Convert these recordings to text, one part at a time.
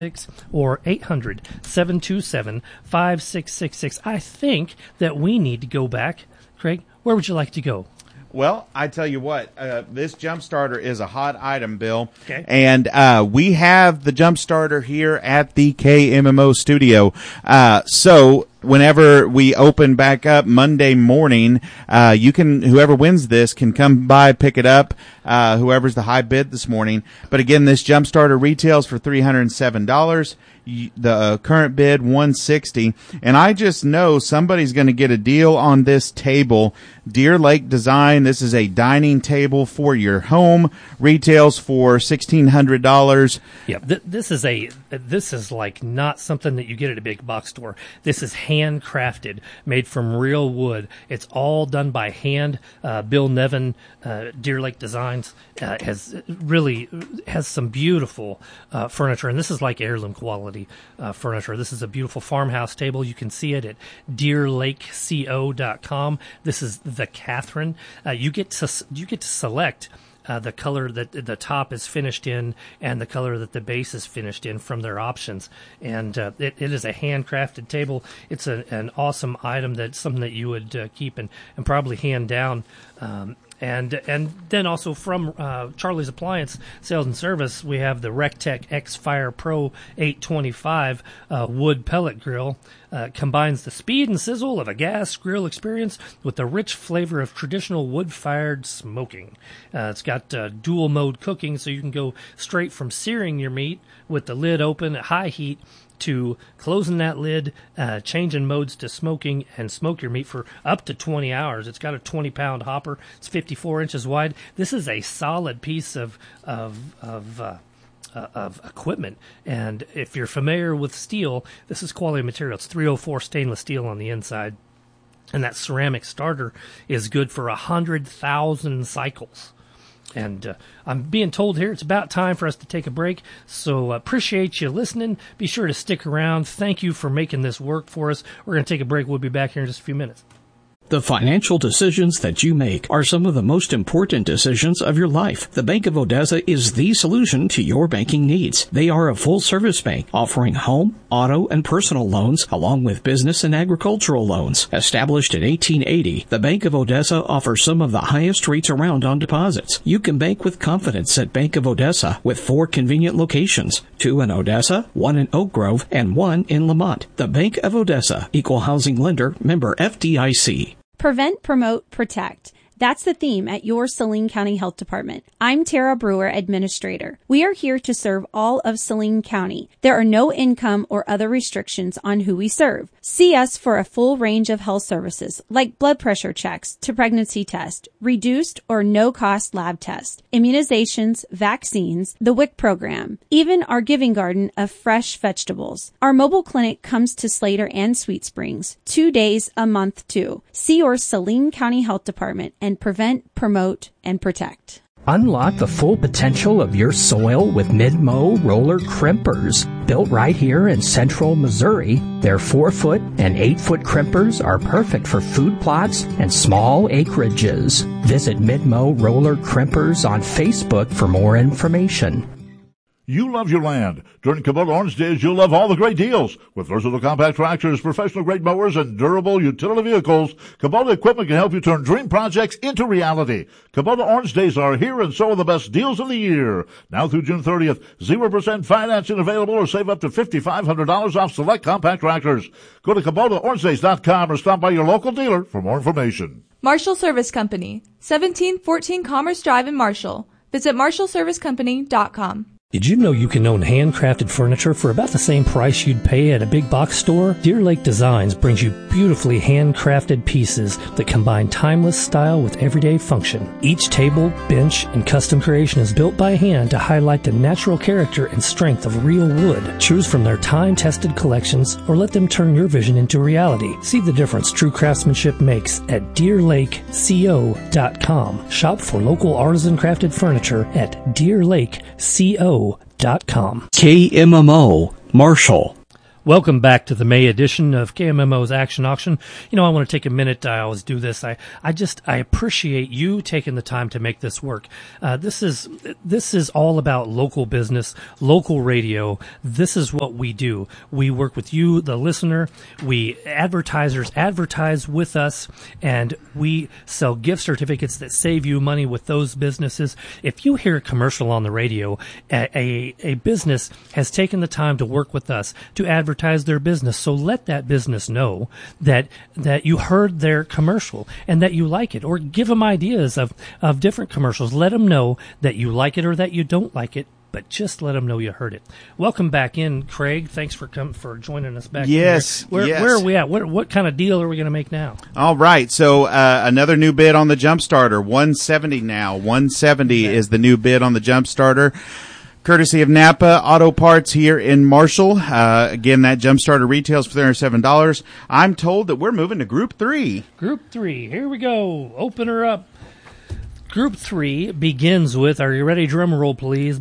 or 800-727-5666. I think that we need to go back. Craig, where would you like to go? Well, I tell you what, this jump starter is a hot item, Bill. Okay. And we have the jump starter here at the KMMO studio. So whenever we open back up Monday morning, whoever wins this can come by, pick it up, whoever's the high bid this morning. But again, this jump starter retails for $307. The current bid $160, and I just know somebody's going to get a deal on this table. Deer Lake Design. This is a dining table for your home. Retails for $1,600. Yeah, this is like not something that you get at a big box store. This is handcrafted, made from real wood. It's all done by hand. Bill Nevin, Deer Lake Designs, has some beautiful furniture, and this is like heirloom quality furniture. This is a beautiful farmhouse table. You can see it at deerlakeco.com. This is the Catherine. You get to select the color that the top is finished in and the color that the base is finished in from their options. And it is a handcrafted table. It's an awesome item. That's something that you would keep and probably hand down. And then also from Charlie's Appliance Sales and Service, we have the Rectech X-Fire Pro 825 wood pellet grill. Combines the speed and sizzle of a gas grill experience with the rich flavor of traditional wood-fired smoking. It's got dual mode cooking, so you can go straight from searing your meat with the lid open at high heat to closing that lid, changing modes to smoking, and smoke your meat for up to 20 hours. It's got a 20-pound hopper. It's 54 inches wide. This is a solid piece of equipment, and if you're familiar with steel, this is quality material. It's 304 stainless steel on the inside, and that ceramic starter is good for 100,000 cycles. And I'm being told here it's about time for us to take a break, so appreciate you listening. Be sure to stick around. Thank you for making this work for us. We're going to take a break. We'll be back here in just a few minutes. The financial decisions that you make are some of the most important decisions of your life. The Bank of Odessa is the solution to your banking needs. They are a full-service bank offering home, auto, and personal loans along with business and agricultural loans. Established in 1880, the Bank of Odessa offers some of the highest rates around on deposits. You can bank with confidence at Bank of Odessa with 4 convenient locations, 2 in Odessa, 1 in Oak Grove, and 1 in Lamont. The Bank of Odessa, Equal Housing Lender, member FDIC. Prevent, Promote, Protect. That's the theme at your Saline County Health Department. I'm Tara Brewer, Administrator. We are here to serve all of Saline County. There are no income or other restrictions on who we serve. See us for a full range of health services like blood pressure checks to pregnancy test, reduced or no-cost lab tests, immunizations, vaccines, the WIC program, even our giving garden of fresh vegetables. Our mobile clinic comes to Slater and Sweet Springs 2 days a month too. See your Saline County Health Department and prevent, promote, and protect. Unlock the full potential of your soil with Mid-Mow roller crimpers. Built right here in central Missouri, their 4-foot and 8-foot crimpers are perfect for food plots and small acreages. Visit Mid-Mow roller crimpers on Facebook for more information. You love your land. During Kubota Orange Days, you'll love all the great deals. With versatile compact tractors, professional-grade mowers, and durable utility vehicles, Kubota equipment can help you turn dream projects into reality. Kubota Orange Days are here, and so are the best deals of the year. Now through June 30th, 0% financing available, or save up to $5,500 off select compact tractors. Go to KubotaOrangeDays.com or stop by your local dealer for more information. Marshall Service Company, 1714 Commerce Drive in Marshall. Visit MarshallServiceCompany.com. Did you know you can own handcrafted furniture for about the same price you'd pay at a big box store? Deer Lake Designs brings you beautifully handcrafted pieces that combine timeless style with everyday function. Each table, bench, and custom creation is built by hand to highlight the natural character and strength of real wood. Choose from their time-tested collections or let them turn your vision into reality. See the difference true craftsmanship makes at DeerLakeCO.com. Shop for local artisan crafted furniture at DeerLakeCO.com. KMMO, Marshall. Welcome back to the May edition of KMMO's Action Auction. You know, I want to take a minute. I always do this. I appreciate you taking the time to make this work. This is all about local business, local radio. This is what we do. We work with you, the listener. Advertisers advertise with us, and we sell gift certificates that save you money with those businesses. If you hear a commercial on the radio, a business has taken the time to work with us to advertise their business. So let that business know that you heard their commercial and that you like it, or give them ideas of different commercials. Let them know that you like it or that you don't like it, but just let them know you heard it. Welcome back in, Craig. Thanks for joining us back. Yes. Where are we at? What kind of deal are we going to make now? All right. So another new bid on the Jumpstarter. $170 now. $170 is the new bid on the Jumpstarter. Courtesy of Napa Auto Parts here in Marshall. Again, that Jumpstarter retails for $307. I'm told that we're moving to Group 3. Group 3. Here we go. Open her up. Group 3 begins with, are you ready? Drum roll, please.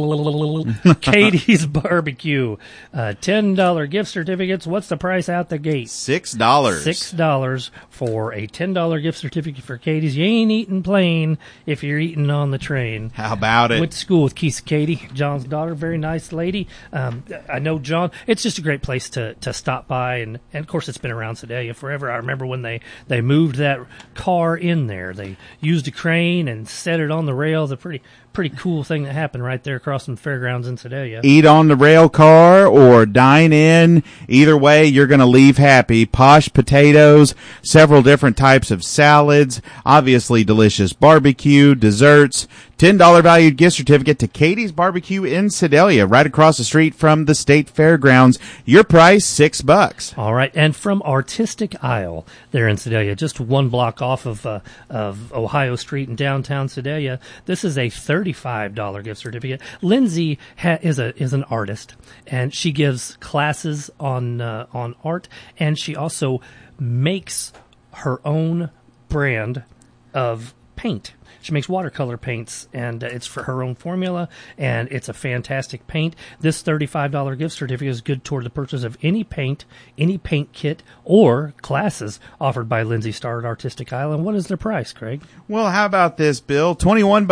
Katie's Barbecue. $10 gift certificates. What's the price out the gate? $6. $6 for a $10 gift certificate for Katie's. You ain't eating plain if you're eating on the train. How about it? Went to school with Katie, John's daughter. Very nice lady. I know John. It's just a great place to stop by. And of course, it's been around Sedalia forever. I remember when they moved that car in there. They used a crane and set it on the rails. A pretty cool thing that happened right there across from the fairgrounds in Sedalia. Eat on the rail car or dine in. Either way, you're going to leave happy. Posh potatoes, several different types of salads, obviously delicious barbecue, desserts, $10 valued gift certificate to Katie's Barbecue in Sedalia, right across the street from the State Fairgrounds. Your price, $6. All right, and from Artistic Isle there in Sedalia, just one block off of Ohio Street in downtown Sedalia, this is a $35 gift certificate. Lindsay is an artist, and she gives classes on art, and she also makes her own brand of paint. She makes watercolor paints, and it's for her own formula, and it's a fantastic paint. This $35 gift certificate is good toward the purchase of any paint kit, or classes offered by Lindsay Starr at Artistic Isle. And what is their price, Craig? Well, how about this, Bill? $21.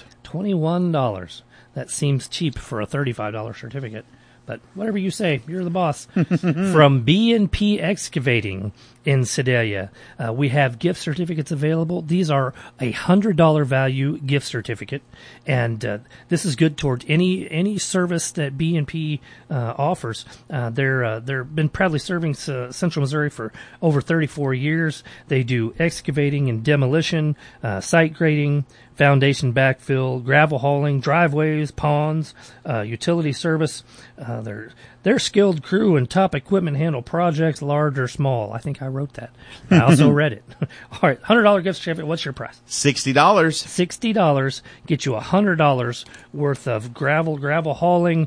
$21. That seems cheap for a $35 certificate. But whatever you say, you're the boss. From B&P Excavating in Sedalia, we have gift certificates available. These are a $100 value gift certificate, and this is good toward any service that B&P offers. They've been proudly serving Central Missouri for over 34 years. They do excavating and demolition, site grading, foundation backfill, gravel hauling, driveways, ponds, utility service. Their skilled crew and top equipment handle projects large or small. I think I wrote that. I also read it. All right, $100 gift certificate. What's your price? $60. $60 get you $100 worth of gravel hauling,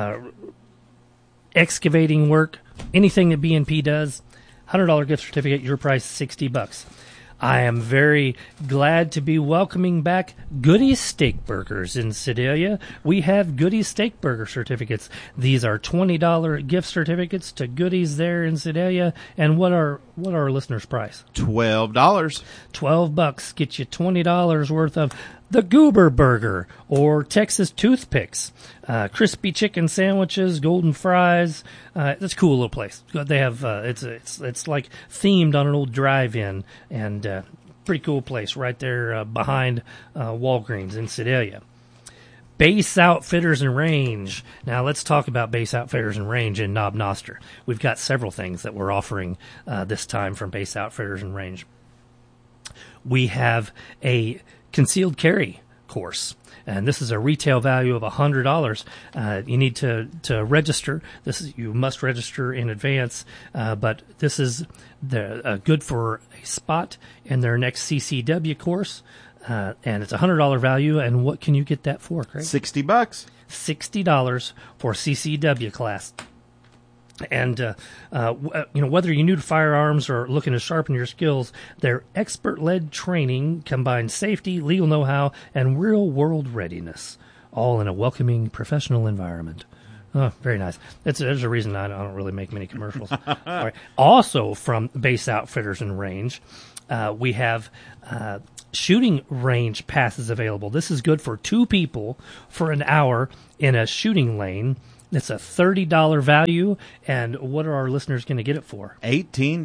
excavating work, anything that B&P does. $100 gift certificate. Your price $60. I am very glad to be welcoming back Goody's Steak Burgers in Sedalia. We have Goody's Steak Burger certificates. These are $20 gift certificates to Goody's there in Sedalia. And what are our listeners' price? $12. $12 get you $20 worth of the Goober Burger or Texas Toothpicks, crispy chicken sandwiches, golden fries. It's a cool little place. They have it's like themed on an old drive-in, and pretty cool place right there behind Walgreens in Sedalia. Base Outfitters and Range. Now let's talk about Base Outfitters and Range in Knob Noster. We've got several things that we're offering this time from Base Outfitters and Range. We have a concealed carry course, and this is a retail value of $100. You need to register. You must register in advance, but this is good for a spot in their next CCW course, and it's a $100 value. And what can you get that for, Craig? $60. $60 for CCW class. And whether you're new to firearms or looking to sharpen your skills, their expert-led training combines safety, legal know-how, and real-world readiness, all in a welcoming professional environment. Oh, very nice. There's a reason I don't really make many commercials. All right. Also from Base Outfitters and Range, we have shooting range passes available. This is good for 2 people for an hour in a shooting lane. It's a $30 value, and what are our listeners going to get it for? $18.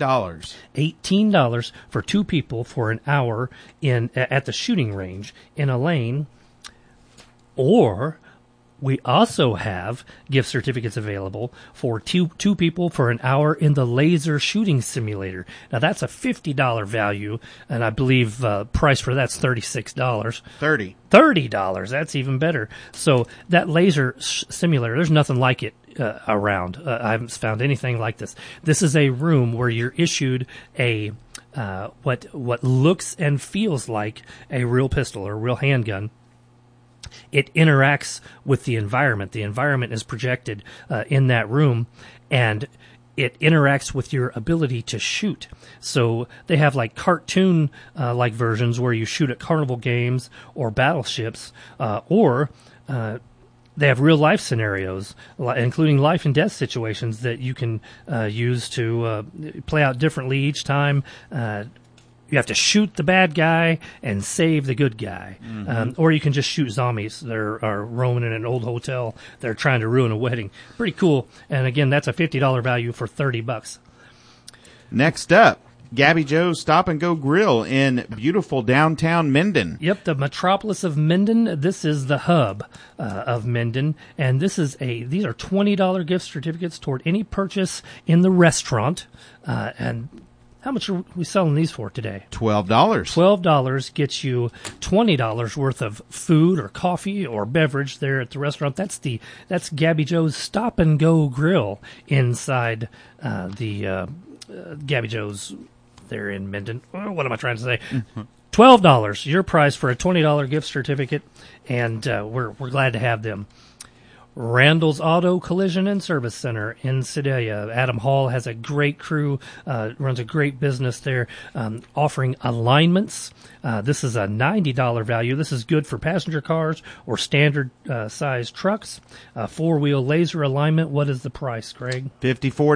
$18 for 2 people for an hour at the shooting range in a lane. Or we also have gift certificates available for two people for an hour in the laser shooting simulator. Now, that's a $50 value, and I believe price for that's $36. $30. That's even better. So that laser simulator, there's nothing like it around. I haven't found anything like this. This is a room where you're issued a what looks and feels like a real pistol or a real handgun. It interacts with the environment. The environment is projected in that room, and it interacts with your ability to shoot. So they have like cartoon like versions where you shoot at carnival games or battleships, or they have real life scenarios, including life and death situations that you can use to play out differently each time. You have to shoot the bad guy and save the good guy. Or you can just shoot zombies that are roaming in an old hotel. They're trying to ruin a wedding. Pretty cool. And again, that's a $50 value for $30. Next up, Gabby Joe's Stop and Go Grill in beautiful downtown Minden. Yep, the metropolis of Minden. This is the hub of Minden. And these are $20 gift certificates toward any purchase in the restaurant. And how much are we selling these for today? $12. $12 gets you $20 worth of food or coffee or beverage there at the restaurant. That's Gabby Joe's Stop and Go Grill inside the Gabby Joe's there in Minden. What am I trying to say? $12, your price for a $20 gift certificate, and we're glad to have them. Randall's Auto Collision and Service Center in Sedalia. Adam Hall has a great crew, runs a great business there, offering alignments. This is a $90 value. This is good for passenger cars or standard size trucks. 4-wheel laser alignment. What is the price, Craig? $54.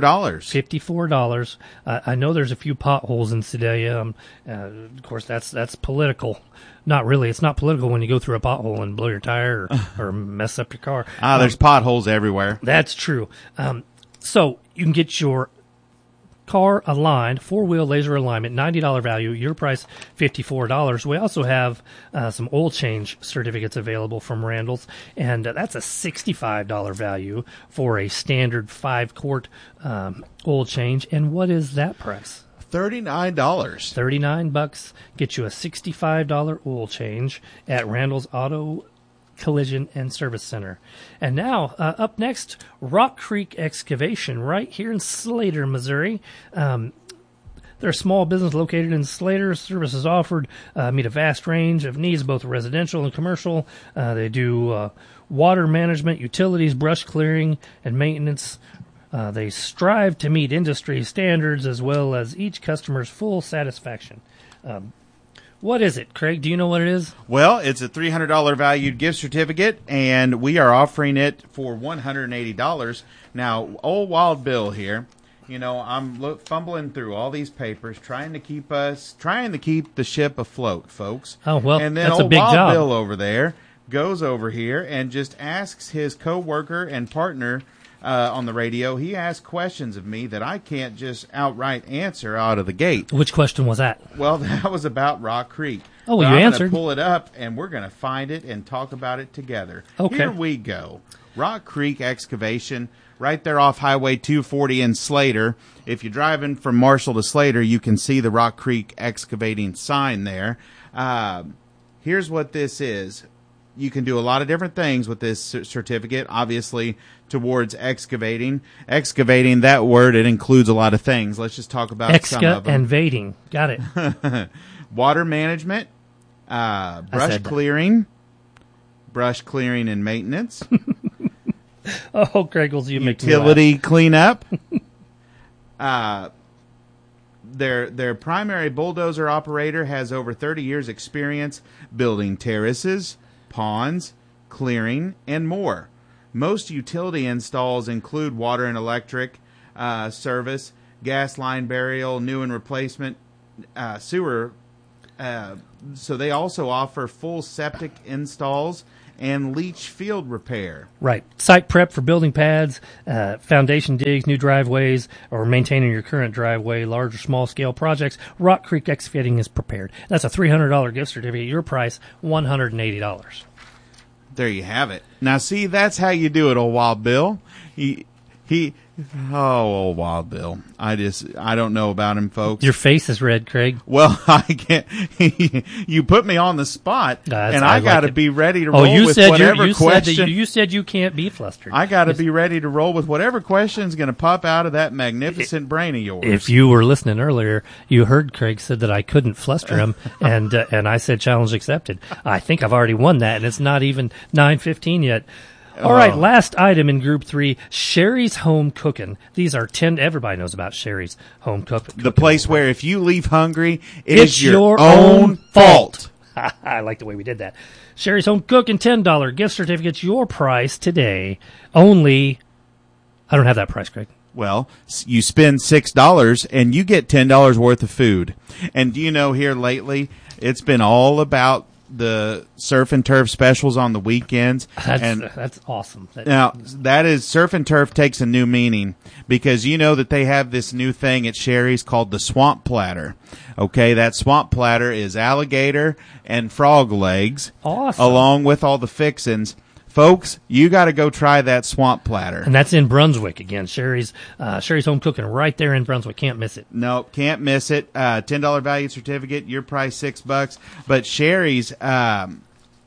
$54. I know there's a few potholes in Sedalia. Of course, that's political. Not really. It's not political when you go through a pothole and blow your tire or mess up your car. There's potholes everywhere. That's true. So you can get your car aligned, 4-wheel laser alignment, $90 value, your price $54. We also have some oil change certificates available from Randall's, and that's a $65 value for a standard 5-quart oil change. And what is that price? $39. $39 gets you a $65 oil change at Randall's Auto Collision and Service Center. And now, up next, Rock Creek Excavation right here in Slater, Missouri. They're a small business located in Slater. Services offered meet a vast range of needs, both residential and commercial. They do water management, utilities, brush clearing, and maintenance. They strive to meet industry standards as well as each customer's full satisfaction. What is it, Craig? Do you know what it is? Well, it's a $300 valued gift certificate, and we are offering it for $180. Now, old Wild Bill here, I'm fumbling through all these papers, trying to keep the ship afloat, folks. Oh, well, and then that's old a big Wild job. Bill over there goes over here and just asks his co-worker and partner on the radio. He asked questions of me that I can't just outright answer out of the gate. Which question was that? Well, that was about Rock Creek. Oh, well, you you answered. answered. I'm going to pull it up, and we're going to find it and talk about it together. Okay. Here we go. Rock Creek Excavation, right there off Highway 240 in Slater. If you're driving from Marshall to Slater, you can see the Rock Creek Excavating sign there. Here's what this is. You can do a lot of different things with this certificate, obviously, towards excavating. Excavating, that word, it includes a lot of things. Let's just talk about some of them. And vading. Got it. Water management, brush clearing and maintenance. Oh, Craigles, you make me utility cleanup. Their primary bulldozer operator has over 30 years experience building terraces, ponds, clearing, and more. Most utility installs include water and electric service, gas line burial, new and replacement, sewer. So they also offer full septic installs and leach field repair. Right. Site prep for building pads, foundation digs, new driveways, or maintaining your current driveway, large or small scale projects. Rock Creek Excavating is prepared. That's a $300 gift certificate. Your price, $180. There you have it. Now, see, that's how you do it, old Wild Bill. Old Wild Bill. I don't know about him, folks. Your face is red, Craig. Well, I can't. You put me on the spot, and I got to be ready to roll with whatever question. You said you can't be flustered. I got to be ready to roll with whatever question is going to pop out of that magnificent brain of yours. If you were listening earlier, you heard Craig said that I couldn't fluster him, and I said challenge accepted. I think I've already won that, and it's not even 9:15 yet. All right, last item in Group 3, Sherry's Home Cooking. These are 10. Everybody knows about Sherry's Home Cooking. The place where if you leave hungry, it's your own fault. I like the way we did that. Sherry's Home Cooking, $10 gift certificates. Your price today. Only, I don't have that price, Craig. Well, you spend $6 and you get $10 worth of food. And do you know here lately, it's been all about the surf and turf specials on the weekends. That's awesome. That is, surf and turf takes a new meaning because you know that they have this new thing at Sherry's called the swamp platter. Okay, that swamp platter is alligator and frog legs, awesome, along with all the fixins. Folks, you got to go try that swamp platter. And that's in Brunswick again. Sherry's Home Cooking right there in Brunswick. Can't miss it. No, can't miss it. $10 value certificate, your price $6. But Sherry's, that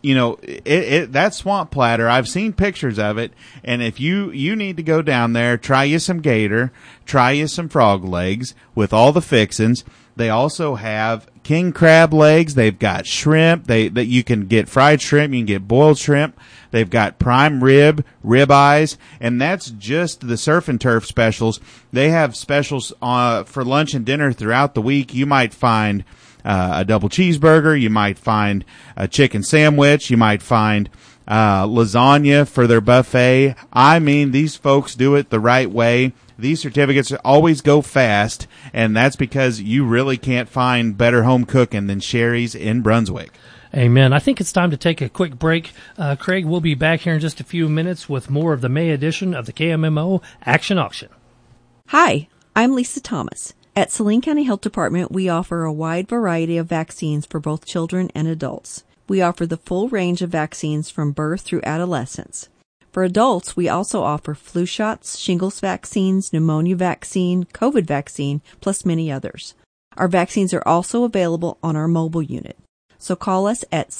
swamp platter, I've seen pictures of it. And if you need to go down there, try you some gator, try you some frog legs with all the fixins. They also have king crab legs. They've got shrimp. That you can get fried shrimp. You can get boiled shrimp. They've got prime rib eyes, and that's just the surf and turf specials. They have specials for lunch and dinner throughout the week. You might find a double cheeseburger. You might find a chicken sandwich. You might find lasagna for their buffet. I mean, these folks do it the right way. These certificates always go fast, and that's because you really can't find better home cooking than Sherry's in Brunswick. Amen. I think it's time to take a quick break. Craig, we'll be back here in just a few minutes with more of the May edition of the KMMO Action Auction. Hi, I'm Lisa Thomas. At Saline County Health Department, we offer a wide variety of vaccines for both children and adults. We offer the full range of vaccines from birth through adolescence. For adults, we also offer flu shots, shingles vaccines, pneumonia vaccine, COVID vaccine, plus many others. Our vaccines are also available on our mobile unit. So call us at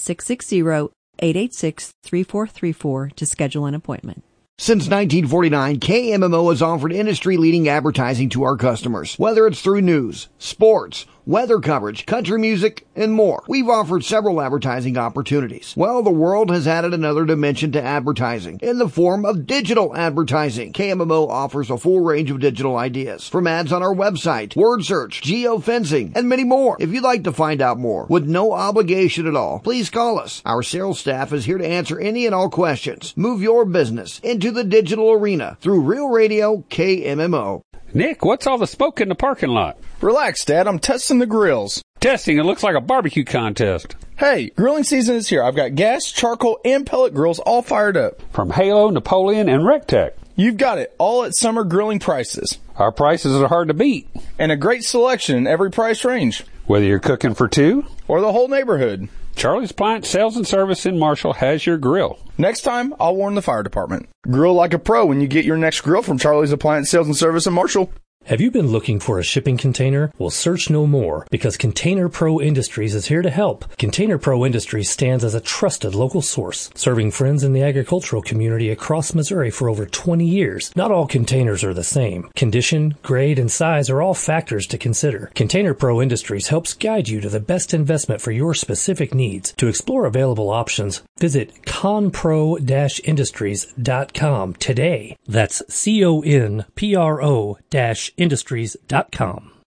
660-886-3434 to schedule an appointment. Since 1949, KMMO has offered industry-leading advertising to our customers, whether it's through news, sports, weather coverage, country music, and more. We've offered several advertising opportunities. Well, the world has added another dimension to advertising in the form of digital advertising. KMMO offers a full range of digital ideas, from ads on our website, word search, geofencing, and many more. If you'd like to find out more, with no obligation at all, please call us. Our sales staff is here to answer any and all questions. Move your business into the digital arena through Real Radio KMMO. Nick, what's all the smoke in the parking lot? Relax, Dad. I'm testing the grills. Testing? It looks like a barbecue contest. Hey, grilling season is here. I've got gas, charcoal, and pellet grills all fired up. From Halo, Napoleon, and Rectech. You've got it. All at summer grilling prices. Our prices are hard to beat. And a great selection in every price range. Whether you're cooking for two or the whole neighborhood. Charlie's Appliance Sales and Service in Marshall has your grill. Next time, I'll warn the fire department. Grill like a pro when you get your next grill from Charlie's Appliance Sales and Service in Marshall. Have you been looking for a shipping container? Well, search no more, because Container Pro Industries is here to help. Container Pro Industries stands as a trusted local source, serving friends in the agricultural community across Missouri for over 20 years. Not all containers are the same. Condition, grade, and size are all factors to consider. Container Pro Industries helps guide you to the best investment for your specific needs. To explore available options, visit conpro-industries.com today. That's CONPRO-industries.com.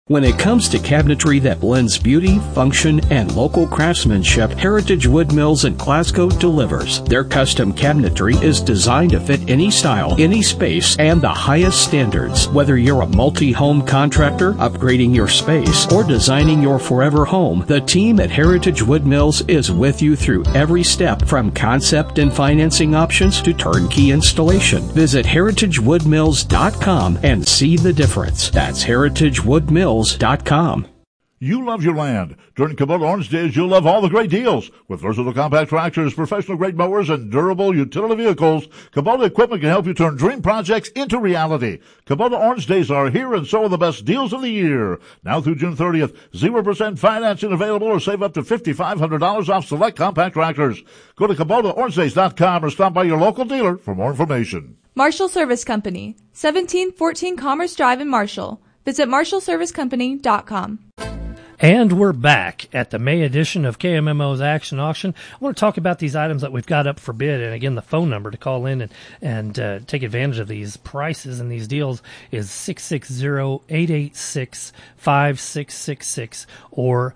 When it comes to cabinetry that blends beauty, function, and local craftsmanship, Heritage Wood Mills in Glasgow delivers. Their custom cabinetry is designed to fit any style, any space, and the highest standards. Whether you're a multi-home contractor, upgrading your space, or designing your forever home, the team at Heritage Wood Mills is with you through every step, from concept and financing options to turnkey installation. Visit heritagewoodmills.com and see the difference. That's heritagewoodmills.com. You love your land. During Kubota Orange Days, you'll love all the great deals. With versatile compact tractors, professional-grade mowers, and durable utility vehicles, Kubota equipment can help you turn dream projects into reality. Kubota Orange Days are here, and so are the best deals of the year. Now through June 30th, 0% financing available, or save up to $5,500 off select compact tractors. Go to KubotaOrangeDays.com or stop by your local dealer for more information. Marshall Service Company, 1714 Commerce Drive in Marshall. Visit MarshallServiceCompany.com. And we're back at the May edition of KMMO's Action Auction. I want to talk about these items that we've got up for bid. And again, the phone number to call in and take advantage of these prices and these deals is 660-886-5666 or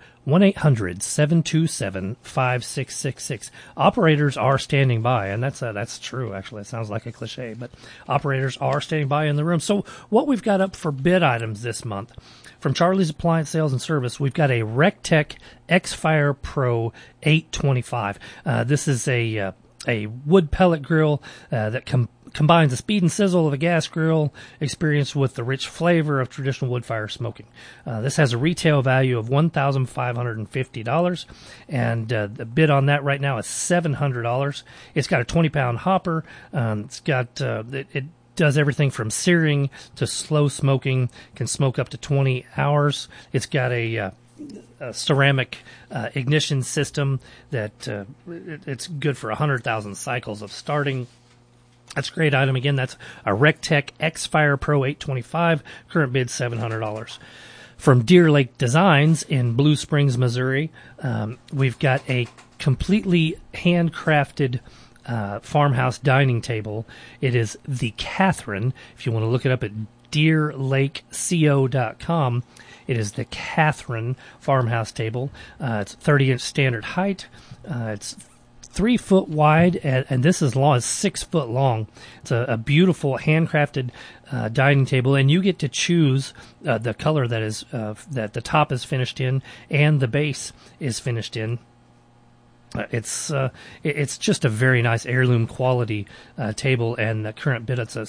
1-800-727-5666. Operators are standing by, and that's true, actually. It sounds like a cliche, but operators are standing by in the room. So what we've got up for bid items this month, from Charlie's Appliance Sales and Service, we've got a RecTech X-Fire Pro 825. This is a wood pellet grill that combines the speed and sizzle of a gas grill experience with the rich flavor of traditional wood fire smoking. This has a retail value of $1,550, and the bid on that right now is $700. It's got a 20-pound hopper. It's got it does everything from searing to slow smoking, can smoke up to 20 hours. It's got a ceramic ignition system that it's good for 100,000 cycles of starting. That's a great item. Again, that's a RecTech X-Fire Pro 825. Current bid $700. From Deer Lake Designs in Blue Springs, Missouri, we've got a completely handcrafted farmhouse dining table. It is the Catherine. If you want to look it up at DeerLakeCO.com, it is the Catherine farmhouse table. It's 30-inch standard height. It's 3 foot wide, and this is long. It's 6 foot long. It's a beautiful handcrafted dining table, and you get to choose the color that is that the top is finished in and the base is finished in. It's just a very nice heirloom quality table, and the current bid, it's a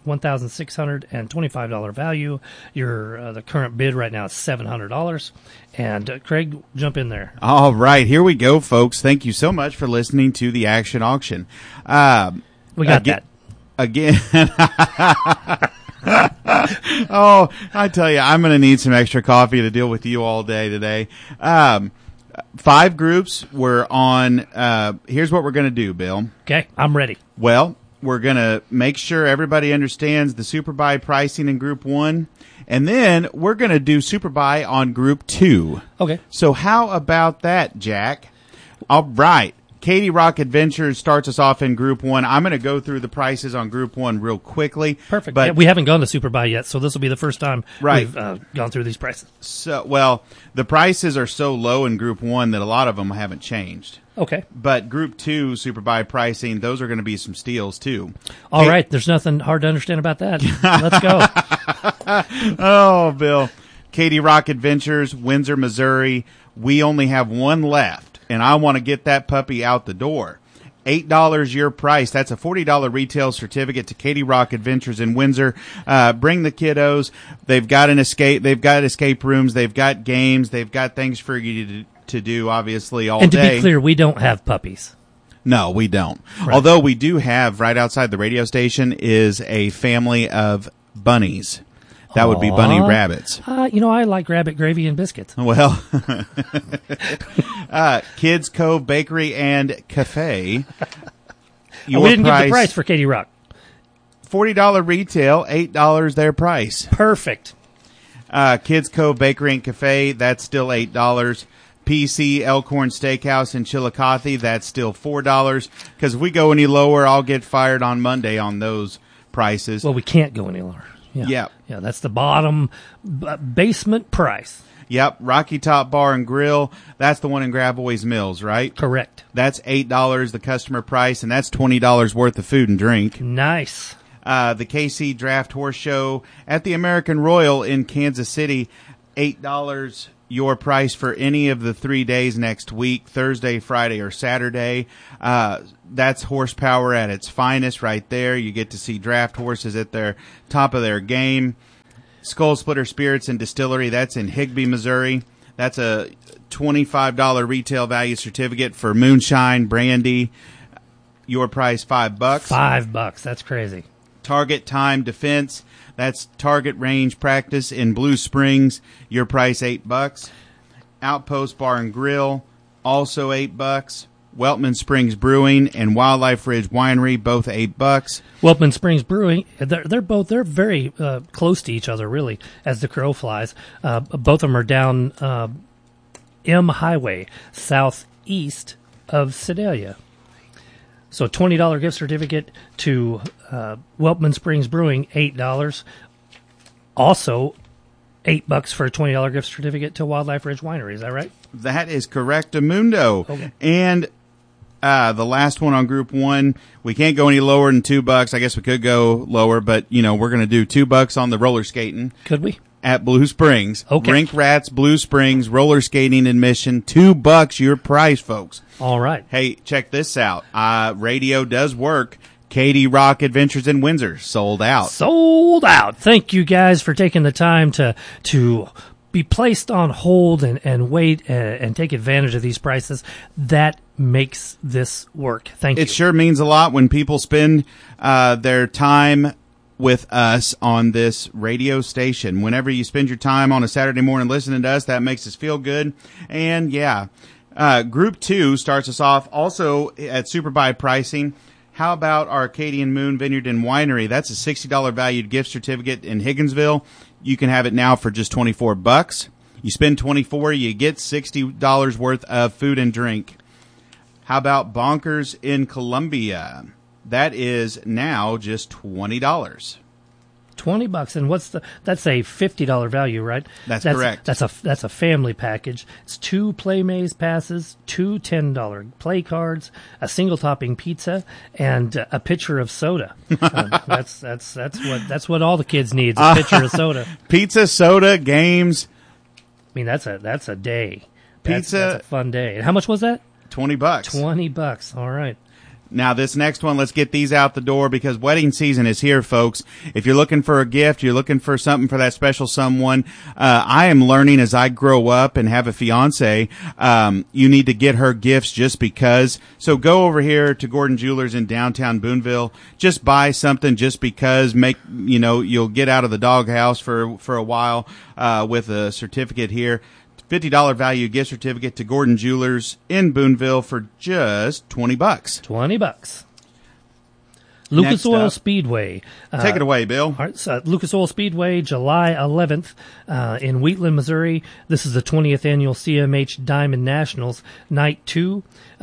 $1,625 value. The current bid right now is $700. And Craig, jump in there. All right, here we go, folks. Thank you so much for listening to the Action Auction. We got that again. Oh, I tell you, I'm going to need some extra coffee to deal with you all day today. 5 groups were on. Here's what we're going to do, Bill. Okay, I'm ready. Well, we're going to make sure everybody understands the super buy pricing in Group 1, and then we're going to do super buy on Group 2. Okay. So how about that, Jack? All right. Katie Rock Adventures starts us off in Group 1. I'm going to go through the prices on Group 1 real quickly. Perfect. But yeah, we haven't gone to super buy yet, so this will be the first time we've gone through these prices. So, well, the prices are so low in Group 1 that a lot of them haven't changed. Okay. But Group 2 super buy pricing, those are going to be some steals too. All right. There's nothing hard to understand about that. Let's go. Oh, Bill. Katie Rock Adventures, Windsor, Missouri. We only have one left, and I want to get that puppy out the door. $8 your price. That's a $40 retail certificate to Katie Rock Adventures in Windsor. Bring the kiddos. They've got escape rooms. They've got games. They've got things for you to do, obviously, all day. And to be clear, we don't have puppies. No, we don't. Right. Although we do have, right outside the radio station, is a family of bunnies. That would be bunny rabbits. I like rabbit gravy and biscuits. Well, Kids Cove Bakery and Cafe. We didn't give the price for Katie Rock. $40 retail, $8 their price. Perfect. Kids Cove Bakery and Cafe, that's still $8. PC Elkhorn Steakhouse in Chillicothe, that's still $4. Because if we go any lower, I'll get fired on Monday on those prices. Well, we can't go any lower. Yeah. Yep. Yeah, that's the bottom basement price. Yep, Rocky Top Bar and Grill. That's the one in Gravois Mills, right? Correct. That's $8, the customer price, and that's $20 worth of food and drink. Nice. The KC Draft Horse Show at the American Royal in Kansas City, $8 your price for any of the 3 days next week, Thursday, Friday, or Saturday. That's horsepower at its finest right there. You get to see draft horses at their top of their game. Skull Splitter Spirits and Distillery, that's in Higbee, Missouri. That's a $25 retail value certificate for moonshine, brandy. Your price, $5. $5. That's crazy. Target Time Defense, that's target range practice in Blue Springs. Your price, $8. Outpost Bar and Grill, also $8. Weltman Springs Brewing and Wildlife Ridge Winery, both $8. Weltman Springs Brewing, they're very close to each other, really, as the crow flies. Both of them are down M Highway, southeast of Sedalia. So $20 gift certificate to Weltman Springs Brewing, $8. Also, $8 for a $20 gift certificate to Wildlife Ridge Winery. Is that right? That is correct, Amundo. Okay. And the last one on Group 1, we can't go any lower than $2. I guess we could go lower, but, we're going to do $2 on the roller skating. Could we? At Blue Springs. Okay. Rink Rats, Blue Springs, roller skating admission, $2 your price, folks. All right. Hey, check this out. Radio does work. Katy Rock Adventures in Windsor, sold out. Sold out. Thank you guys for taking the time to be placed on hold and wait and take advantage of these prices. That makes this work. Thank you. It sure means a lot when people spend their time with us on this radio station. Whenever you spend your time on a Saturday morning listening to us, that makes us feel good. And yeah, Group 2 starts us off also at Superbuy pricing. How about Arcadian Moon Vineyard and Winery? That's a $60 valued gift certificate in Higginsville. You can have it now for just $24. You spend $24, you get $60 worth of food and drink. How about Bonkers in Columbia? That is now just $20. $20, and that's a $50 value, right? That's correct. That's a family package. It's 2 Play Maze passes, 2 $10 play cards, a single topping pizza, and a pitcher of soda. That's what all the kids need, a pitcher of soda. Pizza, soda, games. I mean, that's a day. Pizza, that's a fun day. And how much was that? $20. $20. All right. Now, this next one, let's get these out the door because wedding season is here, folks. If you're looking for a gift, you're looking for something for that special someone, I am learning as I grow up and have a fiance, you need to get her gifts just because. So go over here to Gordon Jewelers in downtown Boonville. Just buy something just because. You'll get out of the doghouse for a while with a certificate here. $50 value gift certificate to Gordon Jewelers in Boonville for just $20. $20. Lucas Oil Speedway. Take it away, Bill. All right, so Lucas Oil Speedway, July 11th in Wheatland, Missouri. This is the 20th annual CMH Diamond Nationals, Night 2.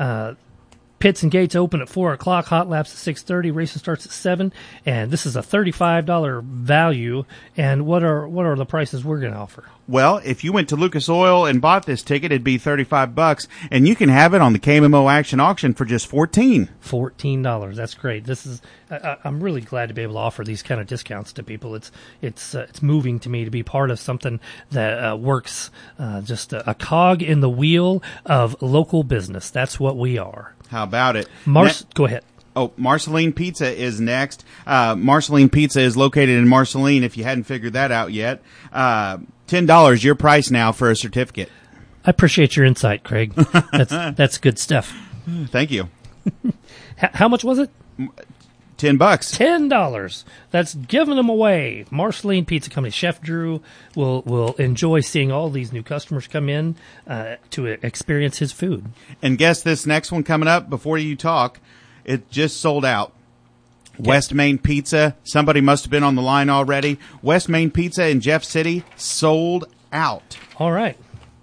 Pits and gates open at 4 o'clock, hot laps at 6:30, racing starts at 7, and this is a $35 value. And what are the prices we're going to offer? Well, if you went to Lucas Oil and bought this ticket, it'd be $35, and you can have it on the KMMO Action Auction for just $14. That's great. This is I'm really glad to be able to offer these kind of discounts to people. It's moving to me to be part of something that works, just a cog in the wheel of local business. That's what we are. How about it? Go ahead. Oh, Marceline Pizza is next. Marceline Pizza is located in Marceline, if you hadn't figured that out yet. $10 your price now for a certificate. I appreciate your insight, Craig. That's good stuff. Thank you. How much was it? $10. $10. That's giving them away. Marceline Pizza Company. Chef Drew will enjoy seeing all these new customers come in to experience his food. And guess this next one coming up before you talk. It just sold out. Okay. West Main Pizza. Somebody must have been on the line already. West Main Pizza in Jeff City sold out. All right.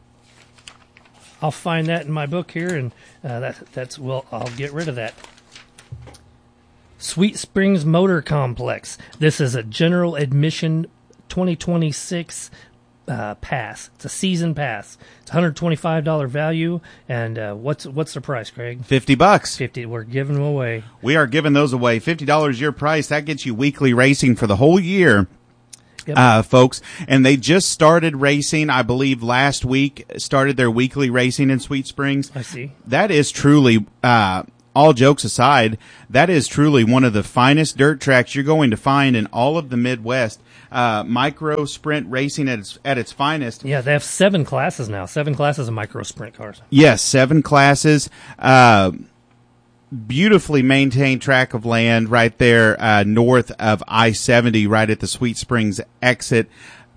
I'll find that in my book here, and I'll get rid of that. Sweet Springs Motor Complex. This is a general admission 2026 pass. It's a season pass. It's $125 value. And what's the price, Craig? $50. $50. We're giving them away. We are giving those away. $50 your price. That gets you weekly racing for the whole year. Yep. Folks, and they just started racing, I believe last week, started their weekly racing in Sweet Springs. I see. That is truly, all jokes aside, that is truly one of the finest dirt tracks you're going to find in all of the Midwest. Micro sprint racing at its finest. Yeah, they have 7 classes now. 7 classes of micro sprint cars. Yes, 7 classes. Beautifully maintained track of land right there north of I-70, right at the Sweet Springs exit.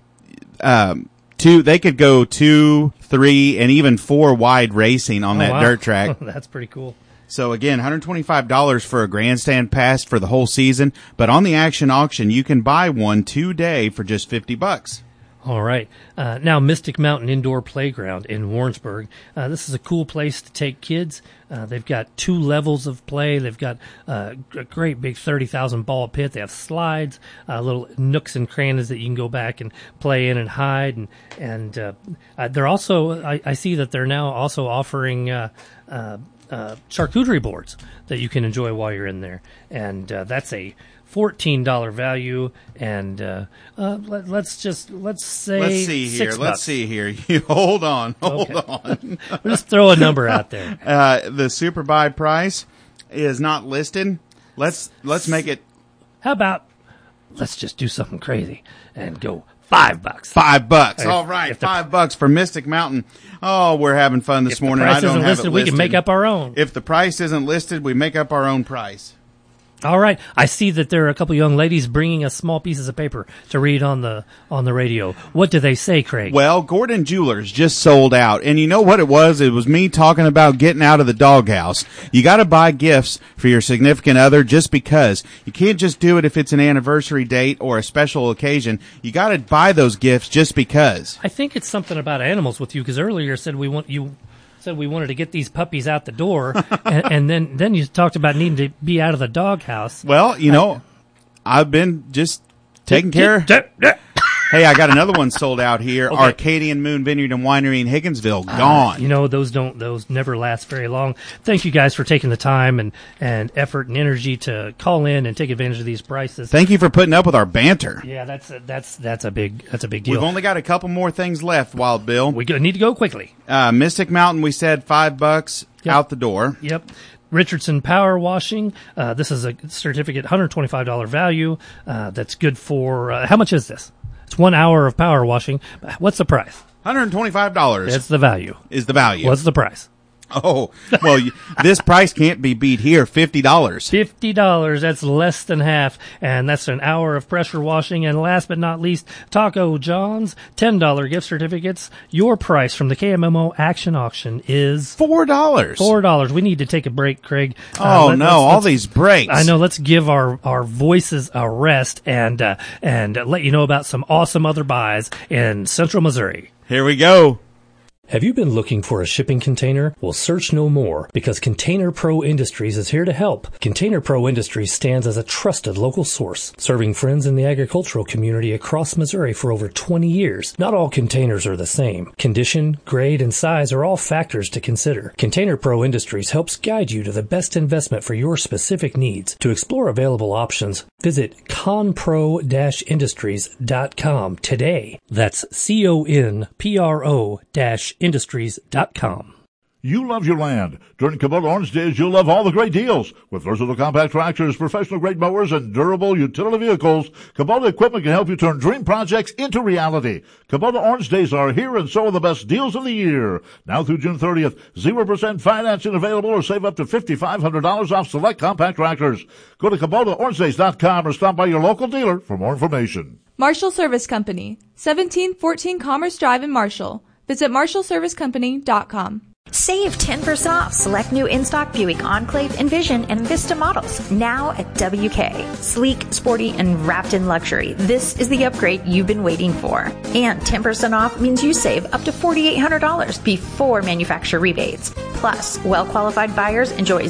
They could go 2, 3, and even 4 wide racing on that dirt track. That's pretty cool. So again, $125 for a grandstand pass for the whole season, but on the action auction, you can buy one today for just $50. All right. Now, Mystic Mountain Indoor Playground in Warrensburg. This is a cool place to take kids. They've got 2 levels of play. They've got a great big 30,000 ball pit. They have slides, little nooks and crannies that you can go back and play in and hide. And they're also, I see that they're now also offering charcuterie boards that you can enjoy while you're in there. And that's a $14 value, and let's see here. Let's see here. You hold on. We'll just throw a number out there. The super buy price is not listed. Let's make it. How about let's just do something crazy and go $5. $5. All right, $5 for Mystic Mountain. Oh, we're having fun this morning. If the price isn't listed, we can make up our own. If the price isn't listed, we make up our own price. All right. I see that there are a couple young ladies bringing us small pieces of paper to read on the radio. What do they say, Craig? Well, Gordon Jewelers just sold out. And you know what it was? It was me talking about getting out of the doghouse. You got to buy gifts for your significant other just because. You can't just do it if it's an anniversary date or a special occasion. You got to buy those gifts just because. I think it's something about animals with you, because earlier you said we wanted to get these puppies out the door, and then you talked about needing to be out of the doghouse. Well, I've been just taking care. Hey, I got another one sold out here. Okay. Arcadian Moon Vineyard and Winery in Higginsville, gone. Those never last very long. Thank you guys for taking the time and effort and energy to call in and take advantage of these prices. Thank you for putting up with our banter. Yeah, that's a big deal. We've only got a couple more things left, Wild Bill. We need to go quickly. Mystic Mountain, we said $5 out the door. Yep. Richardson Power Washing. This is a certificate, $125 value. That's good for, how much is this? It's 1 hour of power washing. What's the price? $125. That's the value. Is the value. What's the price? Oh, well, this price can't be beat here. $50. $50. That's less than half. And that's an hour of pressure washing. And last but not least, Taco John's $10 gift certificates. Your price from the KMMO Action Auction is $4. $4. We need to take a break, Craig. All these breaks. I know. Let's give our voices a rest and let you know about some awesome other buys in Central Missouri. Here we go. Have you been looking for a shipping container? Well, search no more, because Container Pro Industries is here to help. Container Pro Industries stands as a trusted local source, serving friends in the agricultural community across Missouri for over 20 years. Not all containers are the same. Condition, grade, and size are all factors to consider. Container Pro Industries helps guide you to the best investment for your specific needs. To explore available options, visit conpro-industries.com today. That's CONPRO-industries.com. You love your land. During Kubota Orange Days, you'll love all the great deals. With versatile compact tractors, professional-grade mowers, and durable utility vehicles, Kubota equipment can help you turn dream projects into reality. Kubota Orange Days are here, and so are the best deals of the year. Now through June 30th, 0% financing available, or save up to $5,500 off select compact tractors. Go to KubotaOrangeDays.com or stop by your local dealer for more information. Marshall Service Company, 1714 Commerce Drive in Marshall. Visit MarshallServiceCompany.com. Save 10% off select new in-stock Buick Enclave, Envision, and Vista models now at WK. Sleek, sporty, and wrapped in luxury. This is the upgrade you've been waiting for. And 10% off means you save up to $4,800 before manufacturer rebates. Plus, well-qualified buyers enjoy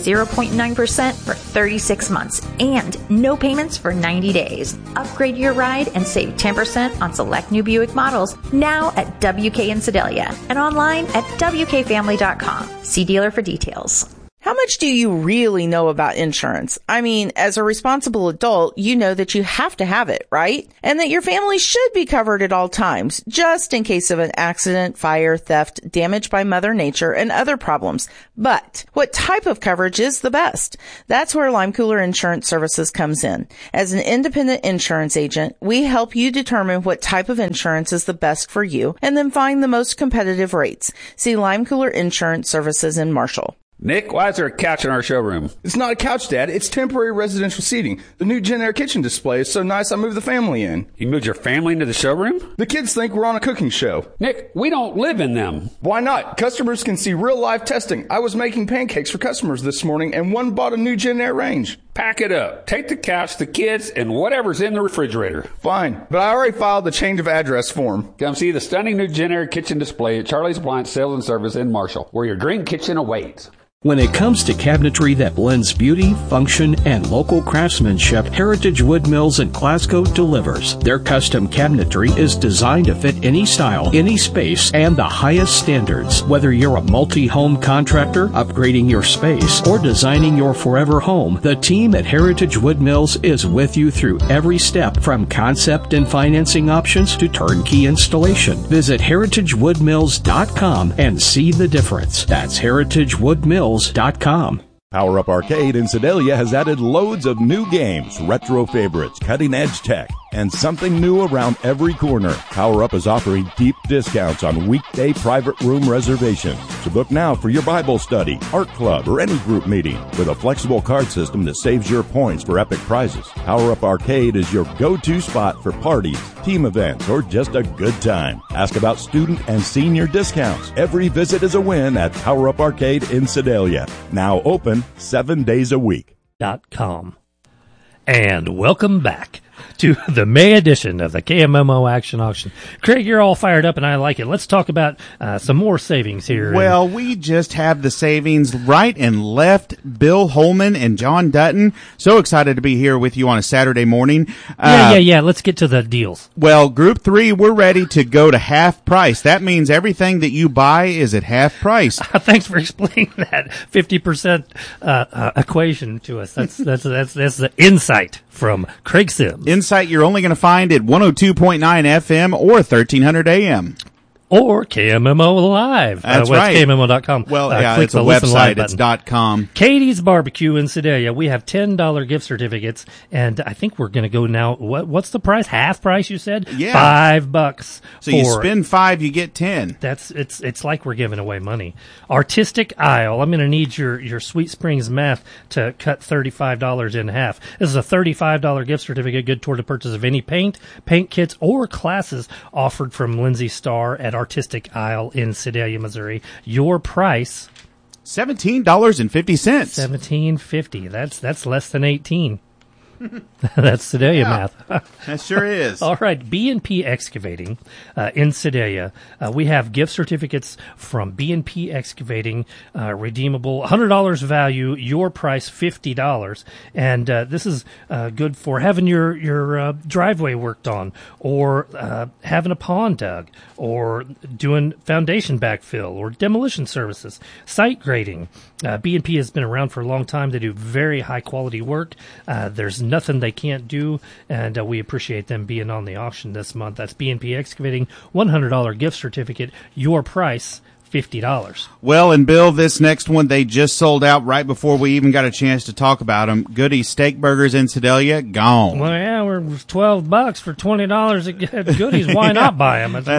0.9% for 36 months and no payments for 90 days. Upgrade your ride and save 10% on select new Buick models now at WK in Sedalia and online at WKFamily.com. See dealer for details. How much do you really know about insurance? I mean, as a responsible adult, you know that you have to have it, right? And that your family should be covered at all times, just in case of an accident, fire, theft, damage by Mother Nature, and other problems. But what type of coverage is the best? That's where Lime Cooler Insurance Services comes in. As an independent insurance agent, we help you determine what type of insurance is the best for you and then find the most competitive rates. See Lime Cooler Insurance Services in Marshall. Nick, why is there a couch in our showroom? It's not a couch, Dad. It's temporary residential seating. The new Gen Air kitchen display is so nice I moved the family in. You moved your family into the showroom? The kids think we're on a cooking show. Nick, we don't live in them. Why not? Customers can see real live testing. I was making pancakes for customers this morning and one bought a new Gen Air range. Pack it up. Take the couch, the kids, and whatever's in the refrigerator. Fine, but I already filed the change of address form. Come see the stunning new Gen Air kitchen display at Charlie's Appliance Sales and Service in Marshall, where your dream kitchen awaits. When it comes to cabinetry that blends beauty, function, and local craftsmanship, Heritage Wood Mills in Glasgow delivers. Their custom cabinetry is designed to fit any style, any space, and the highest standards. Whether you're a multi-home contractor, upgrading your space, or designing your forever home, the team at Heritage Wood Mills is with you through every step, from concept and financing options to turnkey installation. Visit heritagewoodmills.com and see the difference. That's heritagewoodmills.com. Power Up Arcade in Sedalia has added loads of new games, retro favorites, cutting-edge tech, and something new around every corner. Power Up is offering deep discounts on weekday private room reservations. So book now for your Bible study, art club, or any group meeting with a flexible card system that saves your points for epic prizes. Power Up Arcade is your go-to spot for parties, team events, or just a good time. Ask about student and senior discounts. Every visit is a win at Power Up Arcade in Sedalia. Now open 7 days a week. .com. And welcome back to the May edition of the KMMO Action Auction. Craig, you're all fired up, and I like it. Let's talk about some more savings here. Well, we just have the savings right and left. Bill Holman and John Dutton. So excited to be here with you on a Saturday morning. Yeah. Let's get to the deals. Well, Group 3, we're ready to go to half price. That means everything that you buy is at half price. Thanks for explaining that 50% equation to us. That's the insight from Craig Sims. Insight you're only going to find at 102.9 FM or 1300 AM. Or KMMO Live. That's right. KMMO.com. Well, it's a website. It's .com. Katie's Barbecue in Sedalia. We have $10 gift certificates, and I think we're going to go now. What's the price? Half price, you said? Yeah. $5. So you spend 5, you get 10. It's like we're giving away money. Artistic Isle. I'm going to need your Sweet Springs math to cut $35 in half. This is a $35 gift certificate good toward the purchase of any paint kits, or classes offered from Lindsay Starr at Artistic Isle in Sedalia, Missouri. Your price, $17.50. $17.50. That's less than 18. That's Sedalia math. That sure is. All right, B&P Excavating in Sedalia. We have gift certificates from B&P Excavating, redeemable, $100 value, your price $50. And this is good for having your driveway worked on, or having a pond dug, or doing foundation backfill, or demolition services, site grading. B&P has been around for a long time. They do very high quality work. There's nothing they can't do, and we appreciate them being on the auction this month. That's B&P Excavating, $100 gift certificate, your price $50. Well, and Bill, this next one, they just sold out right before we even got a chance to talk about them. Goody's Steak Burgers in Sedalia, gone. Well, yeah, we're $12 for $20 at Goody's. Why not buy them? With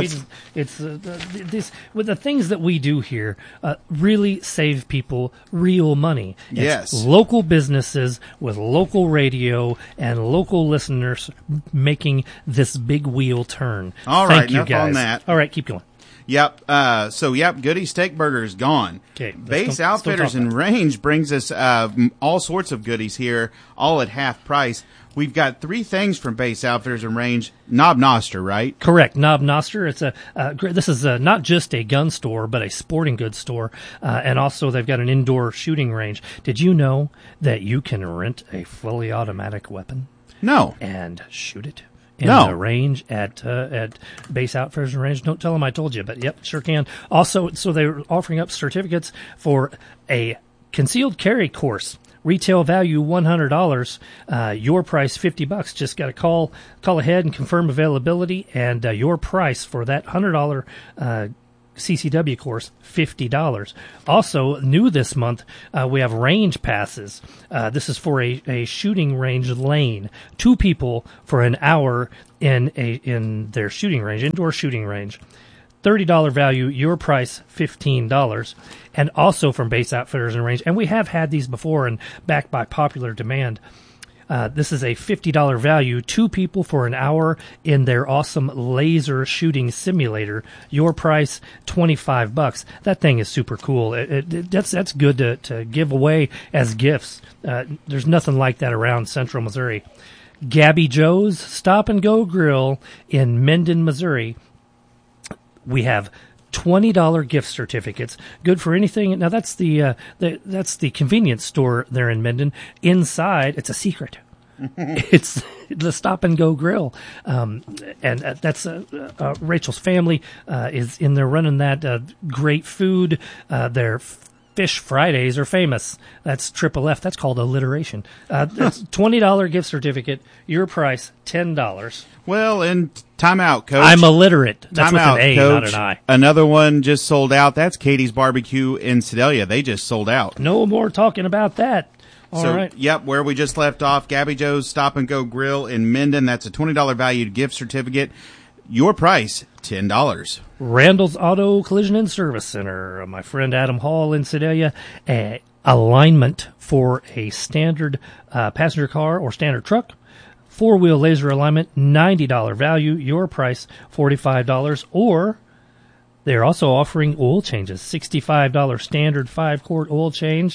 the things that we do here, really save people real money. Yes. It's local businesses with local radio and local listeners making this big wheel turn. All right, Thank you, enough guys. on that. All right, keep going. Yep. Goody Steak Burger is gone. Okay. Base Outfitters and Range brings us all sorts of goodies here, all at half price. We've got 3 things from Base Outfitters and Range. Knob Noster, right? Correct. Knob Noster. It's this is not just a gun store, but a sporting goods store. And also they've got an indoor shooting range. Did you know that you can rent a fully automatic weapon? No. And shoot it? In the range at Base Outfitters and Range. Don't tell them I told you, but yep, sure can. Also, so they're offering up certificates for a concealed carry course. Retail value $100. Your price $50. Just got to call ahead and confirm availability, and your price for that $100 CCW course, $50. Also, new this month, we have range passes. This is for a shooting range lane. 2 people for an hour in their shooting range, indoor shooting range. $30 value, your price $15. And also from Base Outfitters and Range, and we have had these before and backed by popular demand. This is a $50 value, 2 people for an hour in their awesome laser shooting simulator. Your price, $25. That thing is super cool. That's good to give away as gifts. There's nothing like that around Central Missouri. Gabby Joe's Stop and Go Grill in Mendon, Missouri. We have $20 gift certificates, good for anything. Now that's the convenience store there in Mendon. Inside, it's a secret. It's the Stop and Go Grill, and that's Rachel's family is in there running that great food. Their Fish Fridays are famous. That's Triple F. That's called alliteration. That's $20 gift certificate. Your price $10. Well, and time out, Coach. I'm illiterate. That's time with out, an A, Coach. not an I. Another one just sold out. That's Katie's Barbecue in Sedalia. They just sold out. No more talking about that. All right. Yep, where we just left off, Gabby Joe's Stop and Go Grill in Mendon. That's a $20 valued gift certificate. Your price, $10. Randall's Auto Collision and Service Center. My friend Adam Hall in Sedalia. Alignment for a standard passenger car or standard truck. 4-wheel laser alignment, $90 value. Your price, $45. Or they're also offering oil changes. $65 standard 5-quart oil change.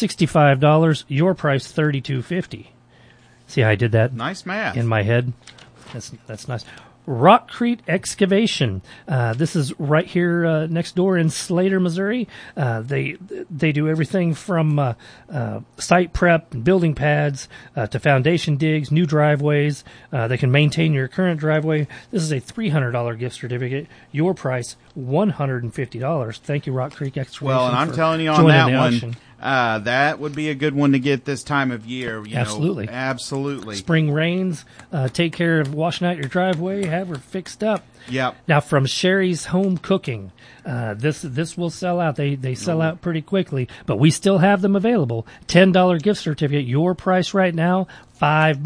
$65. Your price, $32.50. See how I did that? Nice math. In my head. That's nice. Rock Creek Excavation. This is right here next door in Slater, Missouri. They do everything from site prep and building pads to foundation digs, new driveways. They can maintain your current driveway. This is a $300 gift certificate. Your price, $150. Thank you, Rock Creek Excavation. Well, and I'm telling you on that one, that would be a good one to get this time of year. Absolutely. Absolutely. Spring rains, take care of washing out your driveway, have her fixed up. Yep. Now, from Sherry's Home Cooking, this will sell out. They sell out pretty quickly, but we still have them available. $10 gift certificate. Your price right now, $5.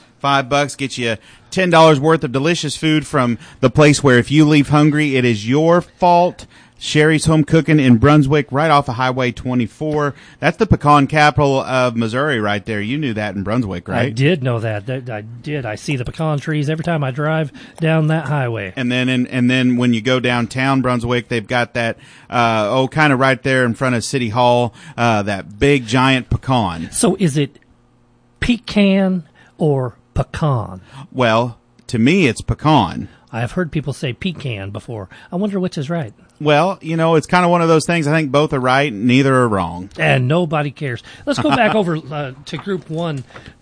$5 gets you $10 worth of delicious food from the place where if you leave hungry, it is your fault. Sherry's Home Cooking in Brunswick, right off of Highway 24. That's the pecan capital of Missouri right there. You knew that in Brunswick, right? I did know that. I did. I see the pecan trees every time I drive down that highway. And then when you go downtown Brunswick, they've got that, kind of right there in front of City Hall, that big giant pecan. So is it pecan or pecan? Well, to me, it's pecan. I've heard people say pecan before. I wonder which is right. Well, it's kind of one of those things. I think both are right, neither are wrong. And nobody cares. Let's go back over to Group 1.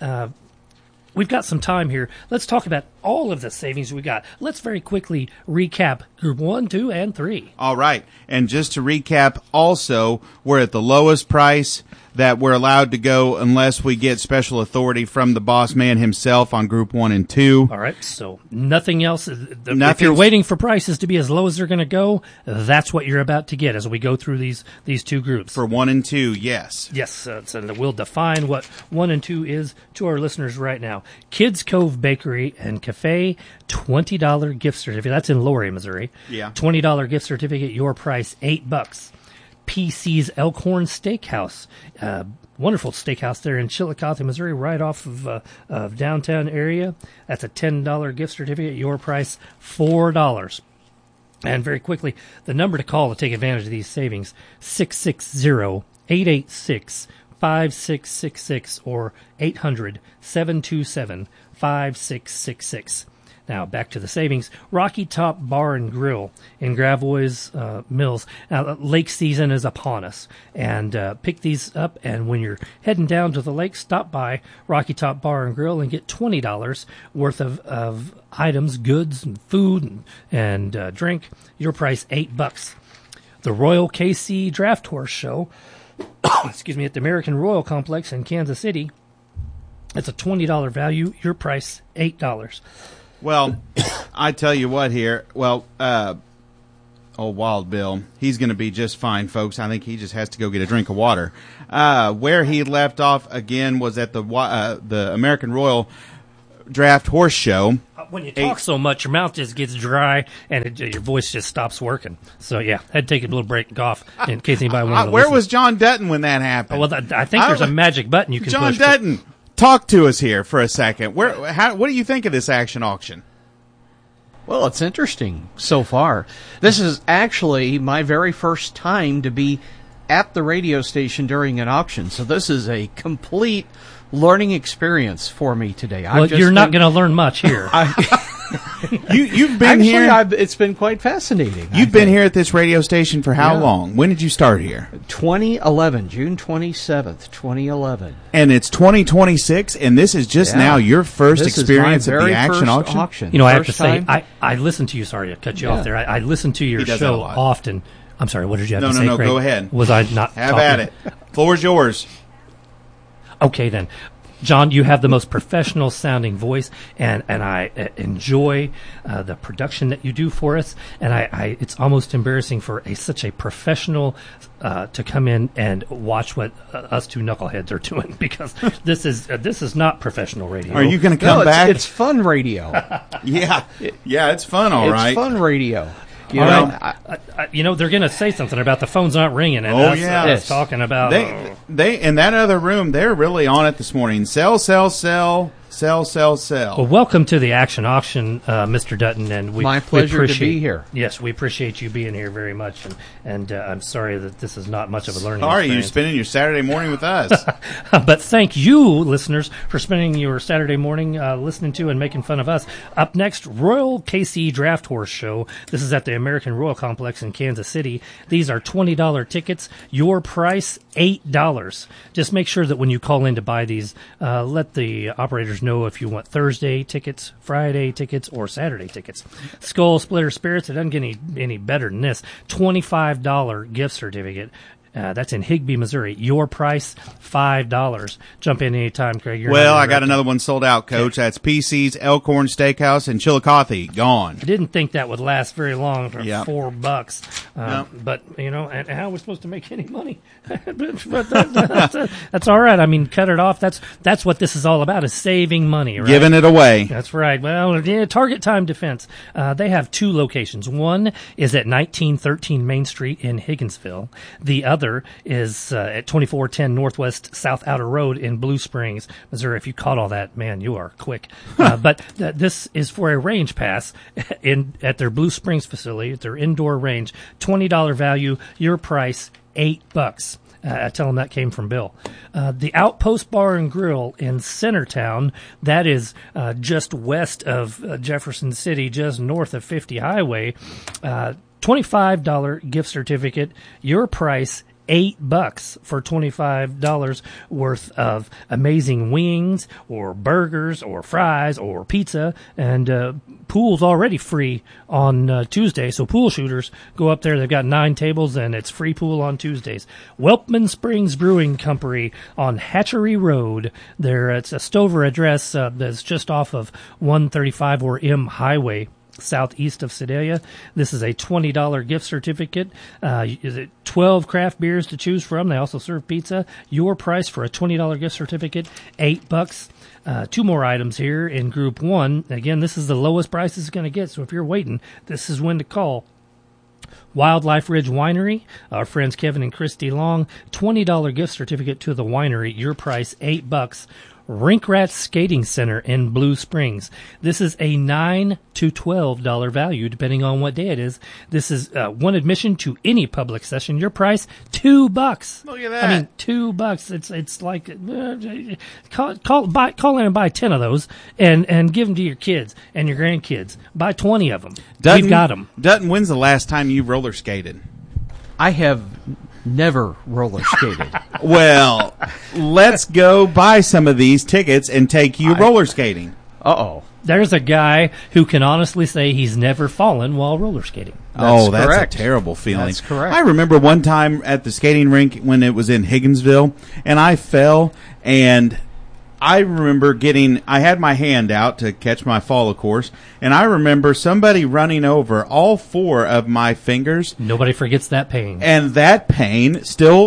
We've got some time here. Let's talk about all of the savings we got. Let's very quickly recap Group 1, 2, and 3. All right. And just to recap also, we're at the lowest price that we're allowed to go unless we get special authority from the boss man himself on Group 1 and 2. All right, so nothing else. If you're waiting for prices to be as low as they're going to go, that's what you're about to get as we go through these 2 groups. For 1 and 2, yes. Yes, so we'll define what 1 and 2 is to our listeners right now. Kids Cove Bakery and Cafe, $20 gift certificate. That's in Laurie, Missouri. Yeah. $20 gift certificate, your price, $8. PC's Elkhorn Steakhouse. Wonderful steakhouse there in Chillicothe, Missouri, right off of downtown area. That's a $10 gift certificate. Your price, $4. And very quickly, the number to call to take advantage of these savings, 660-886-5666 or 800-727-5666. Now, back to the savings. Rocky Top Bar and Grill in Gravois Mills. Now, lake season is upon us. And pick these up, and when you're heading down to the lake, stop by Rocky Top Bar and Grill and get $20 worth of items, goods, and food, and drink. Your price, $8. The Royal KC Draft Horse Show, excuse me, at the American Royal Complex in Kansas City. It's a $20 value. Your price, $8. Well, I tell you what here. Well, old Wild Bill, he's going to be just fine, folks. I think he just has to go get a drink of water. Where he left off again was at the American Royal Draft Horse Show. When you talk so much, your mouth just gets dry and your voice just stops working. So, yeah, had to take a little break and cough in case anybody wanted to Where listen. was John Dutton when that happened? Well, I think there's a magic button you can John push. John Dutton, talk to us here for a second. What do you think of this action auction? Well, it's interesting so far. This is actually my very first time to be at the radio station during an auction, so this is a complete learning experience for me today. Well, you're not going to learn much here. You've been here. It's been quite fascinating. You've been here at this radio station for how long? When did you start here? 2011, June 27th, 2011. And it's 2026, and this is just now your first experience at the action auction? You know, I have to say, I listen to you. Sorry to cut you off there. I listen to your show often. I'm sorry, what did you have to say, No, Craig? go ahead. Was I not Have talking? at it. Floor's yours. Okay, then. John, you have the most professional sounding voice, and I enjoy the production that you do for us. And it's almost embarrassing for such a professional to come in and watch what us two knuckleheads are doing, because this is not professional radio. Are you going to come back? It's fun radio. Yeah, it's fun. All right, it's fun radio. You know, they're going to say something about the phone's not ringing, and us talking about they in that other room. They're really on it this morning. Sell. Well, welcome to the action auction, Mr. Dutton, and my pleasure to be here. Yes, we appreciate you being here very much, and I'm sorry that this is not much of a learning. Sorry, you're spending your Saturday morning with us. But thank you, listeners, for spending your Saturday morning listening to and making fun of us. Up next, Royal KC Draft Horse Show. This is at the American Royal Complex in Kansas City. These are $20 tickets. Your price, $8. Just make sure that when you call in to buy these, let the operators know if you want Thursday tickets, Friday tickets, or Saturday tickets. Skull Splitter Spirits, it doesn't get any better than this. $25 gift certificate. That's in Higbee, Missouri. Your price, $5. Jump in anytime, Craig. I got another one sold out, Coach. That's PC's Elkhorn Steakhouse in Chillicothe. Gone. I didn't think that would last very long for $4. But, you know, and how are we supposed to make any money? but that's all right. I mean, cut it off. That's what this is all about, is saving money, right? Giving it away. That's right. Well, Target Time Defense, they have two locations. One is at 1913 Main Street in Higginsville. The other is at 2410 Northwest South Outer Road in Blue Springs, Missouri. If you caught all that, man, you are quick. But this is for a range pass at their Blue Springs facility, at their indoor range. $20 value. Your price, $8. I tell them that came from Bill. The Outpost Bar and Grill in Centertown, that is just west of Jefferson City, just north of 50 Highway. $25 gift certificate. Your price, $8 for $25 worth of amazing wings or burgers or fries or pizza, and pool's already free on Tuesday, so pool shooters go up there. They've got 9 tables and it's free pool on Tuesdays. Welpman Springs Brewing Company on Hatchery Road. It's a Stover address that's just off of 135 or M Highway, southeast of Sedalia. This is a $20 gift certificate. 12 craft beers to choose from. They also serve pizza. Your price for a $20 gift certificate, $8. 2 more items here in Group 1. Again, this is the lowest price it's going to get, so if you're waiting, this is when to call. Wildlife Ridge Winery, our friends Kevin and Christy Long, $20 gift certificate to the winery. Your price, $8. Rink Rat Skating Center in Blue Springs. This is a $9 to $12 value, depending on what day it is. This is one admission to any public session. Your price, $2. Look at that. I mean, $2. It's like call in and buy 10 of those, and give them to your kids and your grandkids. Buy 20 of them. We've got them. Dutton, when's the last time you roller skated? I have never roller skated. Well, let's go buy some of these tickets and take you roller skating. Uh-oh. There's a guy who can honestly say he's never fallen while roller skating. That's correct. a terrible feeling. That's correct. I remember one time at the skating rink when it was in Higginsville, and I fell, and I remember I had my hand out to catch my fall, of course, and I remember somebody running over all 4 of my fingers. Nobody forgets that pain. And that pain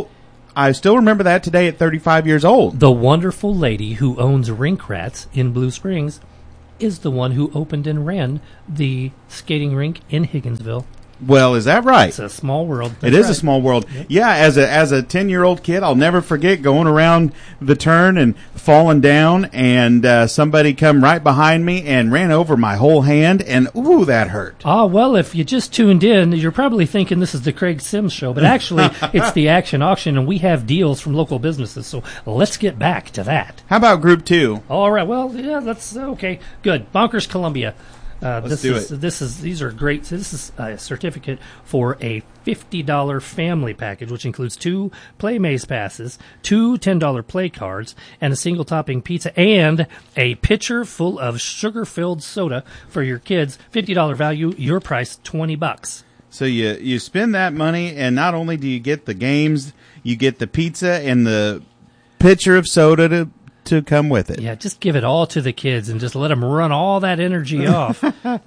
I still remember that today at 35 years old. The wonderful lady who owns Rink Rats in Blue Springs is the one who opened and ran the skating rink in Higginsville. Well, is that right? It's a small world. It is a small world. Yep. Yeah, as a 10-year-old kid, I'll never forget going around the turn and falling down, and somebody come right behind me and ran over my whole hand, and ooh, that hurt. Well, if you just tuned in, you're probably thinking this is the Craig Sims Show, but actually it's the Action Auction, and we have deals from local businesses, so let's get back to that. How about Group 2? All right, well, yeah, okay, good. Bonkers Columbia. Let's do it. These are great. This is a certificate for a $50 family package, which includes 2 Play Maze passes, 2 $10 play cards, and a single topping pizza, and a pitcher full of sugar-filled soda for your kids. $50 value, your price, $20. So you spend that money, and not only do you get the games, you get the pizza and the pitcher of soda to come with it. Yeah, just give it all to the kids and just let them run all that energy off.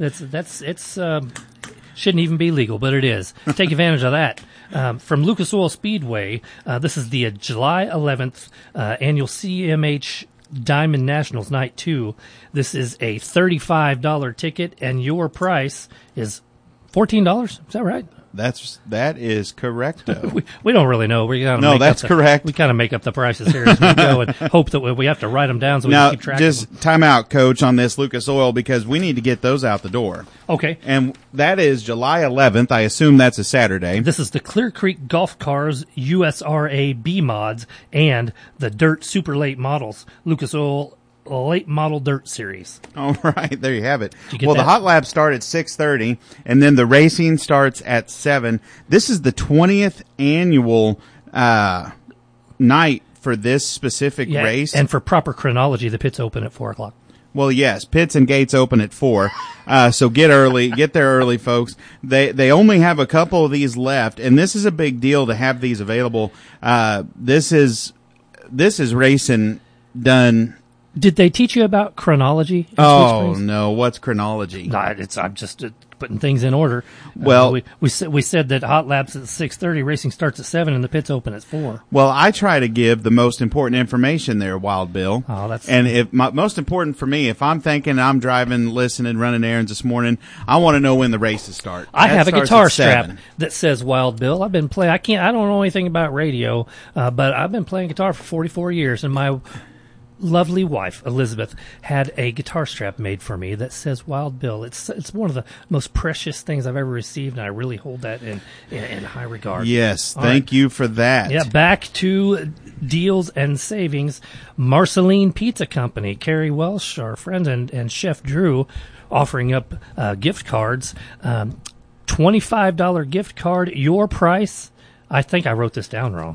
It's shouldn't even be legal, but it is. Take advantage of that. From Lucas Oil Speedway, this is the July 11th annual CMH Diamond Nationals Night 2. This is a $35 ticket, and your price is $14. Is that right? That is correct. We don't really know. That's correct. We kind of make up the prices here as we go and hope that we have to write them down so we can keep track of them. Just time out, Coach, on this Lucas Oil, because we need to get those out the door. Okay. And that is July 11th. I assume that's a Saturday. This is the Clear Creek Golf Cars USRA B mods and the Dirt Super Late Models. Lucas Oil Late Model Dirt Series. All right, there you have it. Well, the hot laps start at 6:30, and then the racing starts at 7. This is the 20th annual night for this specific race. And for proper chronology, the pits open at 4 o'clock. Well, yes, pits and gates open at 4. So get there early, folks. They only have a couple of these left, and this is a big deal to have these available. This is racing done. Did they teach you about chronology? Oh no, what's chronology? I'm just putting things in order. Well, we said that hot laps at 6:30, racing starts at 7, and the pits open at 4. Well, I try to give the most important information there, Wild Bill. Most important for me, if I'm thinking I'm driving, listening, running errands this morning, I want to know when the races start. I have a guitar strap that says Wild Bill. I've been playing. I don't know anything about radio, but I've been playing guitar for 44 years, and my lovely wife, Elizabeth, had a guitar strap made for me that says Wild Bill. It's one of the most precious things I've ever received, and I really hold that in high regard. Yes, thank you for that. Yeah, back to deals and savings. Marceline Pizza Company, Carrie Welsh, our friend, and Chef Drew, offering up gift cards. $25 gift card, your price. I think I wrote this down wrong.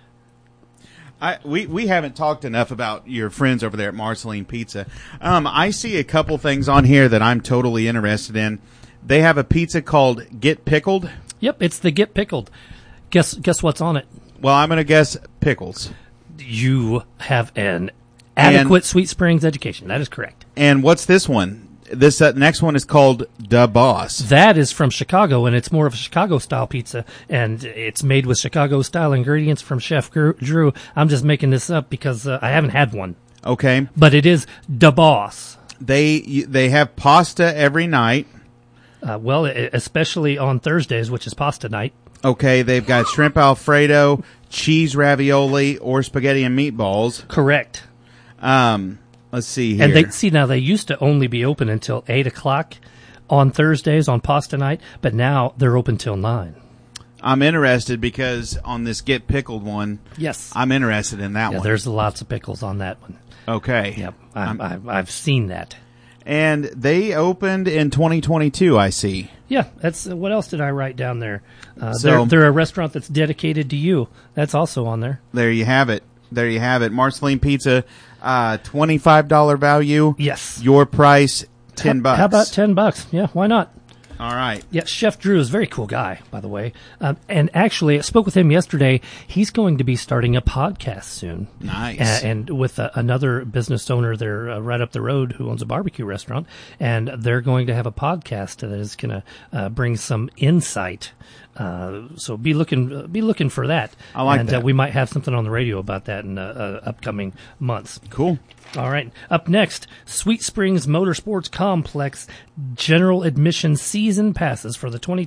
We haven't talked enough about your friends over there at Marceline Pizza. I see a couple things on here that I'm totally interested in. They have a pizza called Get Pickled. Yep, it's the Get Pickled. Guess what's on it? Well, I'm going to guess pickles. You have an adequate Sweet Springs education. That is correct. And what's this one? This next one is called Da Boss. That is from Chicago, and it's more of a Chicago-style pizza, and it's made with Chicago-style ingredients from Chef Drew. I'm just making this up because I haven't had one. Okay. But it is Da Boss. They have pasta every night. Well, especially on Thursdays, which is pasta night. Okay, they've got shrimp Alfredo, cheese ravioli, or spaghetti and meatballs. Correct. Let's see here. And now they used to only be open until 8:00 on Thursdays on Pasta Night, but now they're open till 9. I'm interested because on this Get Pickled one, yes, I'm interested in that one. There's lots of pickles on that one. Okay. Yep, I've seen that. And they opened in 2022, I see. Yeah, that's what else did I write down there? They're a restaurant that's dedicated to you. That's also on there. There you have it. Marceline Pizza, $25 value. Yes. Your price, $10. How about $10? Yeah, why not? All right. Yeah, Chef Drew is a very cool guy, by the way. And actually, I spoke with him yesterday. He's going to be starting a podcast soon. Nice. And with another business owner there right up the road who owns a barbecue restaurant. And they're going to have a podcast that is going to bring some insight. So be looking for that. I like that. And we might have something on the radio about that in upcoming months. Cool. All right. Up next, Sweet Springs Motorsports Complex general admission season passes for the 2020